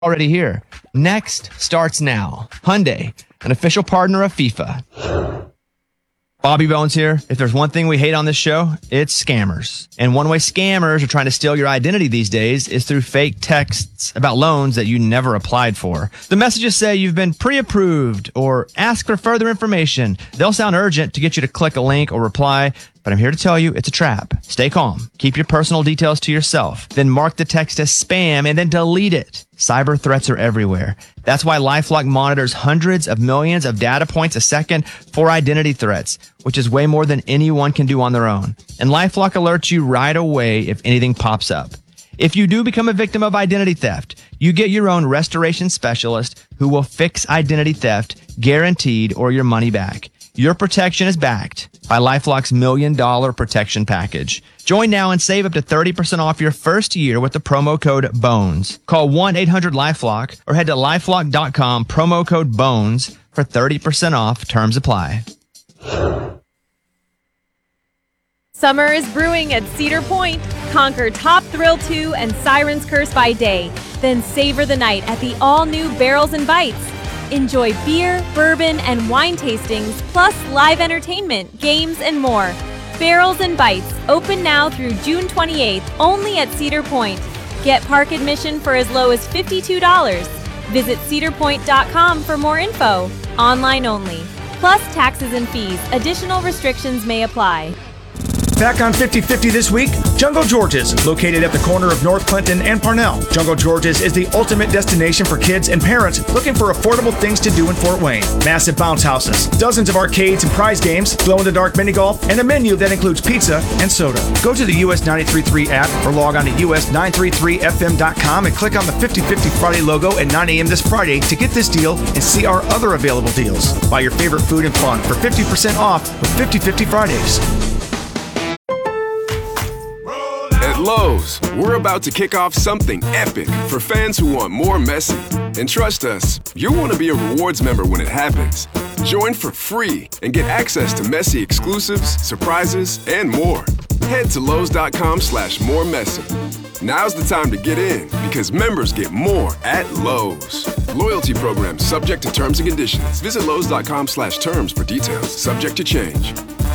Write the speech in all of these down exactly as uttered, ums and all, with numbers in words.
already here. Next starts now. Hyundai, an official partner of FIFA. Bobby Bones here. If there's one thing we hate on this show, it's scammers. And one way scammers are trying to steal your identity these days is through fake texts about loans that you never applied for. The messages say you've been pre-approved or ask for further information. They'll sound urgent to get you to click a link or reply, but I'm here to tell you it's a trap. Stay calm. Keep your personal details to yourself. Then mark the text as spam and then delete it. Cyber threats are everywhere. That's why LifeLock monitors hundreds of millions of data points a second for identity threats, which is way more than anyone can do on their own. And LifeLock alerts you right away if anything pops up. If you do become a victim of identity theft, you get your own restoration specialist who will fix identity theft, guaranteed, or your money back. Your protection is backed by LifeLock's Million Dollar Protection Package. Join now and save up to thirty percent off your first year with the promo code BONES. Call one eight hundred LifeLock or head to lifelock dot com, promo code BONES for thirty percent off. Terms apply. Summer is brewing at Cedar Point. Conquer Top Thrill two and Siren's Curse by day. Then savor the night at the all-new Barrels and Bites. Enjoy beer, bourbon, and wine tastings, plus live entertainment, games, and more. Barrels and Bites, open now through June twenty-eighth, only at Cedar Point. Get park admission for as low as fifty-two dollars. Visit cedar point dot com for more info. Online only. Plus taxes and fees. Additional restrictions may apply. Back on fifty fifty this week, Jungle George's, located at the corner of North Clinton and Parnell. Jungle George's is the ultimate destination for kids and parents looking for affordable things to do in Fort Wayne. Massive bounce houses, dozens of arcades and prize games, glow-in-the-dark mini golf, and a menu that includes pizza and soda. Go to the U S nine three three app or log on to U S nine three three F M dot com and click on the fifty fifty Friday logo at nine a.m. this Friday to get this deal and see our other available deals. Buy your favorite food and fun for fifty percent off with fifty fifty Fridays. At Lowe's, we're about to kick off something epic for fans who want more Messi. And trust us, you'll want to be a rewards member when it happens. Join for free and get access to Messi exclusives, surprises, and more. Head to Lowe's dot com slash more Messi. Now's the time to get in because members get more at Lowe's. Loyalty program subject to terms and conditions. Visit Lowe's dot com slash terms for details. Subject to change.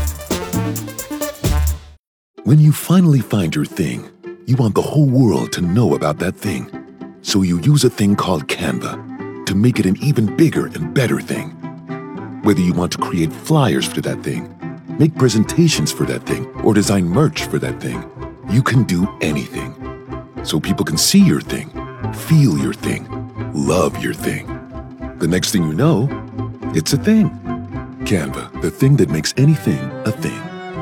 When you finally find your thing, you want the whole world to know about that thing. So you use a thing called Canva to make it an even bigger and better thing. Whether you want to create flyers for that thing, make presentations for that thing, or design merch for that thing, you can do anything. So people can see your thing, feel your thing, love your thing. The next thing you know, it's a thing. Canva, the thing that makes anything a thing.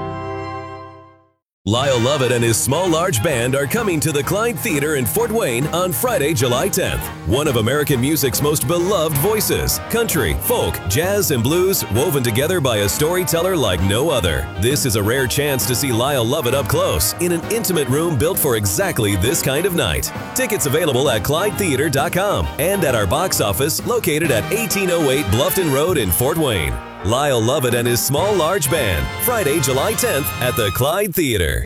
Lyle Lovett and his Small Large Band are coming to the Clyde Theater in Fort Wayne on Friday, July tenth. One of American music's most beloved voices, country, folk, jazz, and blues woven together by a storyteller like no other. This is a rare chance to see Lyle Lovett up close in an intimate room built for exactly this kind of night. Tickets available at clyde theater dot com and at our box office located at eighteen oh eight Bluffton Road in Fort Wayne. Lyle Lovett and his Small Large Band, Friday, July tenth at the Clyde Theater.